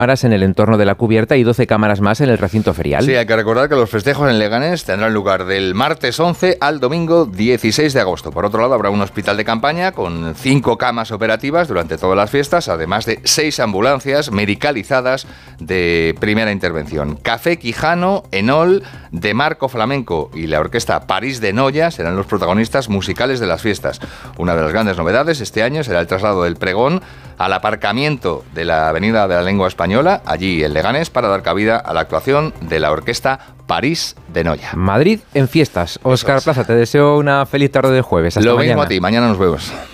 cámaras en el entorno de la cubierta y 12 cámaras más en el recinto ferial. Sí, hay que recordar que los festejos en Leganés tendrán lugar del martes 11 al domingo 16 de agosto. Por otro lado, habrá un hospital de campaña con 5 camas operativas durante todas las fiestas, además de 6 ambulancias medicalizadas de primera intervención. Café Quijano, Enol, De Marco Flamenco y la orquesta París de Noya serán los protagonistas musicales de las fiestas. Una de las grandes novedades este año será el traslado del pregón al aparcamiento de la Avenida de la Lengua Española, allí en Leganés, para dar cabida a la actuación de la orquesta París de Noya. Madrid en fiestas. Óscar Plaza, te deseo una feliz tarde de jueves. Hasta Lo mañana. mismo a ti, mañana nos vemos.